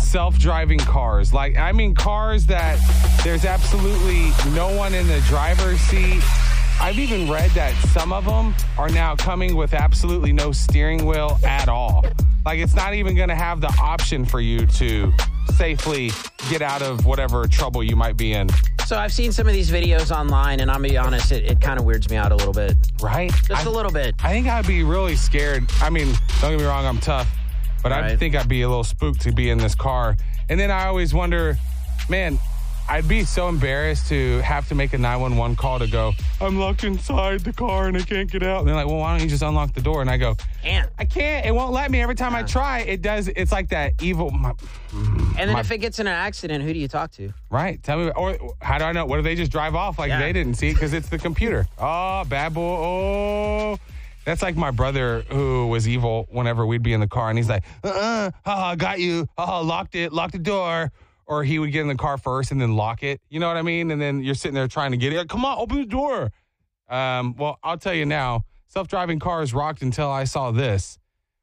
self-driving cars. Like, I mean, cars that there's absolutely no one in the driver's seat. I've even read that some of them are now coming with absolutely no steering wheel at all. Like, it's not even going to have the option for you to safely get out of whatever trouble you might be in. So I've seen some of these videos online, and I'm going to be honest, it kind of weirds me out a little bit. Right? Just a little bit. I think I'd be really scared. I mean, don't get me wrong, I'm tough. But I think I'd be a little spooked to be in this car. And then I always wonder, man, I'd be so embarrassed to have to make a 911 call to go, I'm locked inside the car and I can't get out. And they're like, well, why don't you just unlock the door? And I go, I can't. It won't let me. Every time I try, it does. It's like that evil. And then if it gets in an accident, who do you talk to? Right. Tell me. Or how do I know? What if they just drive off like they didn't see it because it's the computer? Oh, bad boy. Oh. That's like my brother who was evil whenever we'd be in the car. And he's like, got you. Locked the door. Or he would get in the car first and then lock it. You know what I mean? And then you're sitting there trying to get it. Come on, open the door. Well, I'll tell you now, self-driving cars rocked until I saw this.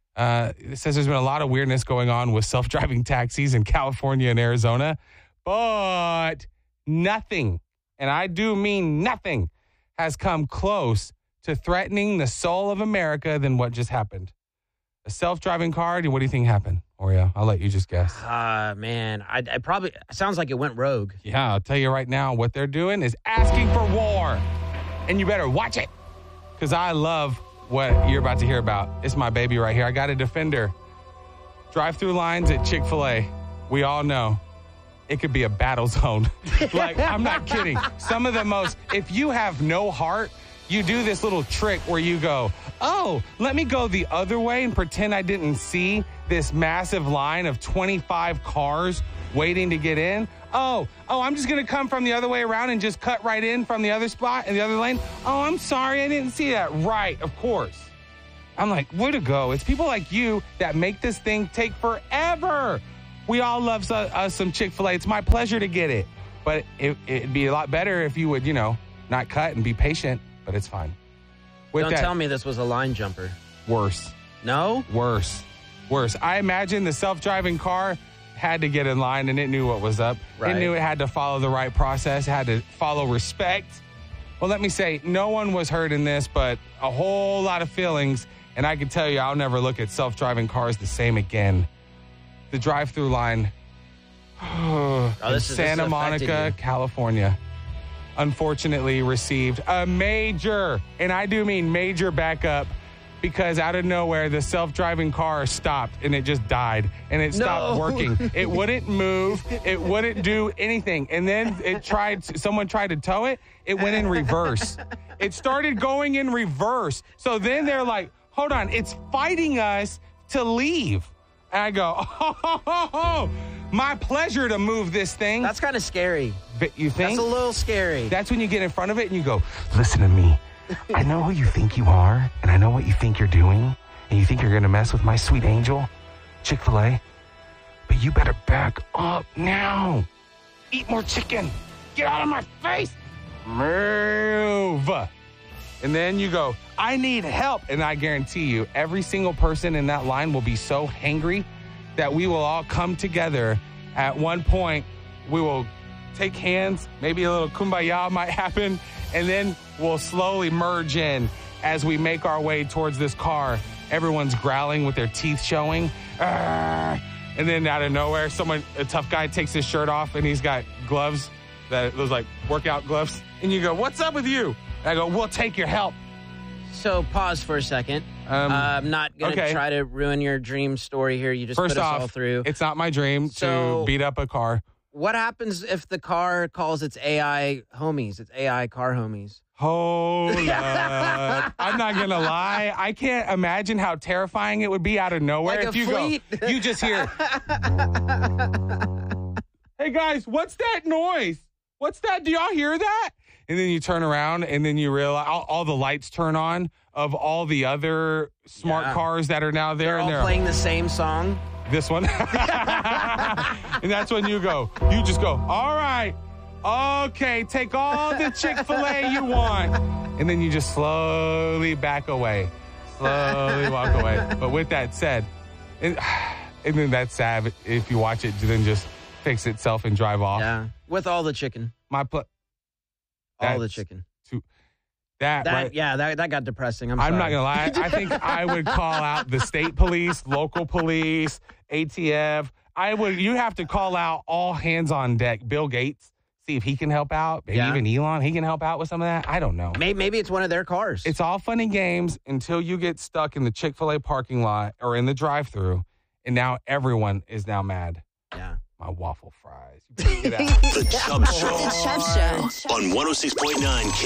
It says there's been a lot of weirdness going on with self-driving taxis in California and Arizona. But nothing, and I do mean nothing, has come close to threatening the soul of America than what just happened. A self-driving car, what do you think happened? Oreo, I'll let you just guess. Man, I probably, sounds like it went rogue. Yeah, I'll tell you right now, what they're doing is asking for war. And you better watch it, because I love what you're about to hear about. It's my baby right here. I got a Defender. Drive-through lines at Chick-fil-A. We all know it could be a battle zone. Like, I'm not kidding. Some of the most, if you have no heart, you do this little trick where you go, oh, let me go the other way and pretend I didn't see this massive line of 25 cars waiting to get in. Oh, I'm just going to come from the other way around and just cut right in from the other spot in the other lane. Oh, I'm sorry, I didn't see that. Right, of course. I'm like, way to go. It's people like you that make this thing take forever. We all love some Chick-fil-A. It's my pleasure to get it. But it'd be a lot better if you would, not cut and be patient. But it's fine. Don't tell me this was a line jumper. Worse. No? Worse. I imagine the self-driving car had to get in line and it knew what was up. Right. It knew it had to follow the right process, had to follow respect. Well, let me say, no one was hurt in this, but a whole lot of feelings. And I can tell you, I'll never look at self-driving cars the same again. The drive-through line in Santa Monica, California, unfortunately received a major, and I do mean major, backup, because out of nowhere, the self-driving car stopped and it just died and it stopped working. It wouldn't move. It wouldn't do anything. And then someone tried to tow it. It went in reverse. It started going in reverse. So then they're like, hold on, it's fighting us to leave. And I go, my pleasure to move this thing. That's kind of scary. But you think? That's a little scary. That's when you get in front of it and you go, listen to me. I know who you think you are, and I know what you think you're doing, and you think you're going to mess with my sweet angel, Chick-fil-A, but you better back up now. Eat more chicken. Get out of my face. Move. And then you go, I need help. And I guarantee you, every single person in that line will be so hangry that we will all come together at one point. We will take hands, maybe a little kumbaya might happen, and then we'll slowly merge in as we make our way towards this car. Everyone's growling with their teeth showing. Arrgh. And then out of nowhere, a tough guy takes his shirt off and he's got gloves, those like workout gloves. And you go, what's up with you? And I go, we'll take your help. So pause for a second. I'm not going to try to ruin your dream story here. You just First put us off, all through. It's not my dream to beat up a car. What happens if the car calls its AI homies, its AI car homies? Hold up. I'm not going to lie. I can't imagine how terrifying it would be out of nowhere. Like if you fleet? go, you just hear, hey guys, what's that noise? What's that? Do y'all hear that? And then you turn around and then you realize all the lights turn on of all the other smart cars that are now there. They're all playing the same song. This one. And that's when you just go, all right, okay, take all the Chick-fil-A you want. And then you just slowly back away, slowly walk away. But with that said, it's And then that's sad if you watch it, then just fix itself and drive off. Yeah, with all the chicken. All the chicken. That got depressing. I'm sorry. not gonna lie. I think I would call out the state police, local police, ATF. You have to call out all hands on deck. Bill Gates, see if he can help out. Maybe even Elon, he can help out with some of that. I don't know. Maybe it's one of their cars. It's all fun and games until you get stuck in the Chick-fil-A parking lot or in the drive-thru, and now everyone is now mad. Yeah. My waffle fries. The Chubb Show. On 106.9